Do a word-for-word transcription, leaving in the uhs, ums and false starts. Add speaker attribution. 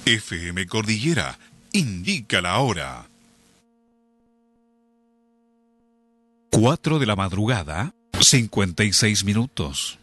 Speaker 1: F M Cordillera indica la hora. Cuatro de la madrugada, cincuenta y seis minutos.